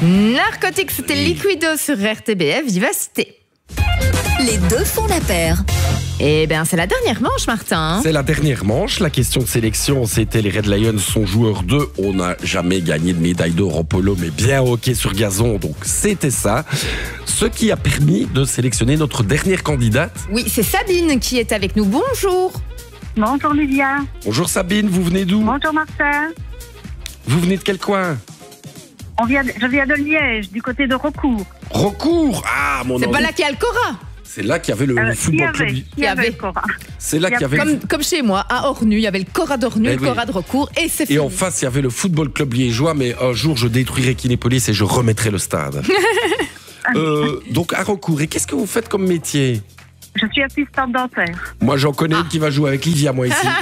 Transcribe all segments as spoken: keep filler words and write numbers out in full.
Narcotics, c'était Liquido sur R T B F Vivacité. Les deux font la paire. Eh bien, c'est la dernière manche, Martin. C'est la dernière manche. La question de sélection, c'était les Red Lions sont joueurs deux. On n'a jamais gagné de médaille d'or en polo, mais bien au hockey sur gazon. Donc, c'était ça. Ce qui a permis de sélectionner notre dernière candidate. Oui, c'est Sabine qui est avec nous. Bonjour. Bonjour Lydia. Bonjour Sabine, vous venez d'où? Bonjour Martin. Vous venez de quel coin? On vient de, je viens de Liège, du côté de Recourt. Recourt. Ah, mon C'est envie. pas là qu'il y a le Cora. C'est là qu'il y avait le Euh, football il y avait, club. il y avait, avait. Cora. C'est là il y qu'il y avait Comme, le... comme chez moi, à Ornu, il y avait le Cora d'Ornu, Eh le oui. Cora de Recourt, et c'est fini. Et en face, il y avait le football club liégeois, mais un jour, je détruirai Kinépolis et je remettrai le stade. euh, donc, à Recourt. Et qu'est-ce que vous faites comme métier? Je suis assistante dentaire. Moi, j'en connais une qui va jouer avec Livia, moi, ici.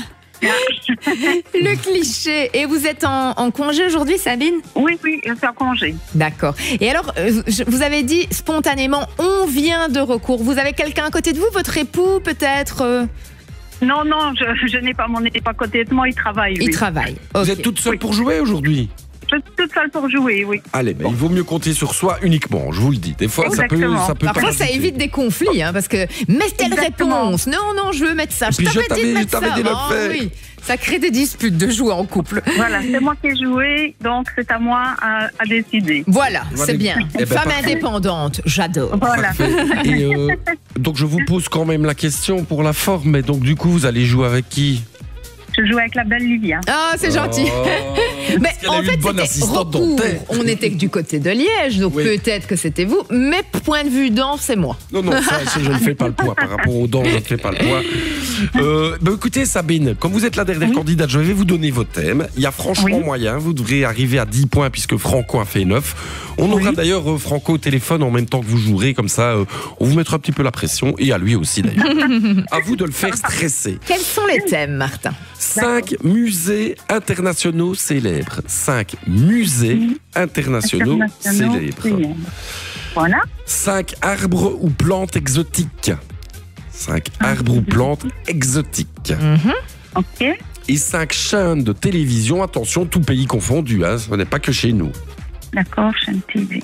Le cliché. Et vous êtes en, en congé aujourd'hui, Sabine? Oui, oui, je suis en congé. D'accord. Et alors, euh, je- vous avez dit spontanément, on vient de Recourt. Vous avez quelqu'un à côté de vous, votre époux peut-être euh, Non, non, je, je n'ai pas mon équipe à côté de moi, il travaille. Il lui. travaille. Vous Ok. êtes toute seule Oui. pour jouer aujourd'hui? Je suis toute seule pour jouer, oui. Allez, ben, il vaut mieux compter sur soi uniquement, je vous le dis. Des fois, ça peut, Exactement. ça peut Parfois, ça parasiter. évite des conflits, hein, parce que mets telle Exactement. réponse. Non, non, je veux mettre ça. puis, je t'avais dit t'avais- de je mettre t'avais ça. dit de le Oh, faire. oui. Ça crée des disputes de jouer en couple. Voilà, c'est moi qui ai joué, donc c'est à moi à, à décider. Voilà, Voilà. c'est bien. Eh ben, Femme parfait. indépendante, j'adore. Voilà. Parfait. Et euh, donc, je vous pose quand même la question pour la forme. Mais donc, du coup, vous allez jouer avec qui? Je joue avec la belle Lydia. Ah, c'est gentil. Oh, Mais parce qu'elle a en eu fait, une bonne c'était assistante Recourt. dentaire. On était que du côté de Liège, donc Oui. peut-être que c'était vous. Mais point de vue danse, c'est moi. Non, non, ça, ça, je ne fais pas le poids. Par rapport aux dents, je ne fais pas le poids. Euh, bah, écoutez, Sabine, comme vous êtes la dernière Oui. candidate, je vais vous donner votre thème. Il y a franchement Oui. moyen. Vous devrez arriver à dix points puisque Franco a fait neuf. On aura Oui. d'ailleurs euh, Franco au téléphone en même temps que vous jouerez. Comme ça, euh, on vous mettra un petit peu la pression. Et à lui aussi, d'ailleurs. À vous de le faire stresser. Quels sont les thèmes, Martin? Cinq musées internationaux célèbres. Cinq musées internationaux, Internationaux célèbres. célèbres. Voilà. Cinq arbres ou plantes exotiques. Cinq arbres ou plantes exotiques. Ok. Et cinq chaînes de télévision, attention, tout pays confondu, hein, ce n'est pas que chez nous. D'accord, chaîne T V.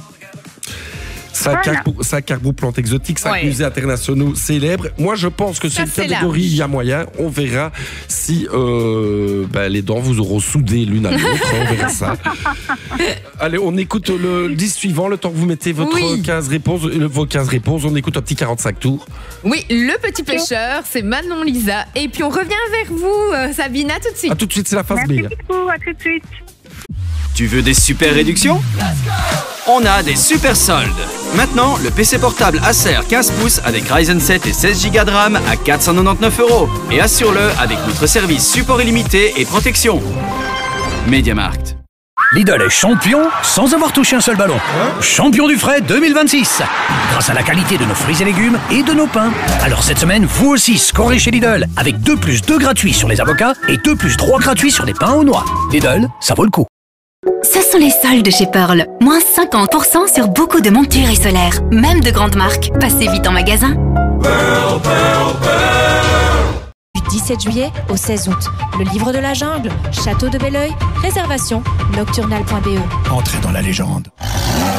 Cinq, Voilà. arbres, cinq arbres ou plantes exotiques, cinq Ouais. musées internationaux célèbres. Moi, je pense que Ça, c'est une c'est catégorie, il y a moyen. On verra si euh, ben, les dents vous auront soudé l'une à l'autre. On verra ça. Allez, on écoute le dix suivant, le temps que vous mettez votre Oui. quinze réponses, euh, vos quinze réponses. On écoute un petit quarante-cinq tours. Oui, le petit pêcheur, c'est Manon Lisa. Et puis on revient vers vous, euh, Sabine, à tout de suite. A tout de suite, c'est la phase Merci B. beaucoup, à tout de suite. Tu veux des super réductions? On a des super soldes. Maintenant, le P C portable Acer quinze pouces avec Ryzen sept et seize giga de RAM à quatre cent quatre-vingt-dix-neuf euros. Et assure-le avec notre service support illimité et protection. MediaMarkt. Lidl est champion sans avoir touché un seul ballon. Champion du frais deux mille vingt-six. Grâce à la qualité de nos fruits et légumes et de nos pains. Alors cette semaine, vous aussi scorez chez Lidl avec deux plus deux gratuits sur les avocats et deux plus trois gratuits sur les pains aux noix. Lidl, ça vaut le coup. Ce sont les soldes chez Pearl. Moins cinquante pour cent sur beaucoup de montures et solaires. Même de grandes marques. Passez vite en magasin. Du dix-sept juillet au seize août. Le livre de la jungle, Château de Belleuil, réservation nocturnal point b e. Entrez dans la légende.